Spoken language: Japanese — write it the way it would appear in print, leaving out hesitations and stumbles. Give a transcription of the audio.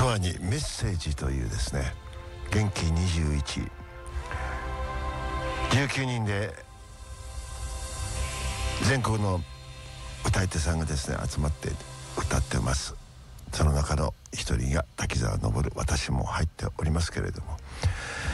アにメッセージというですね、元気21、19人で全国の歌い手さんがですね集まって歌ってます。その中の一人が滝沢昇、私も入っておりますけれども、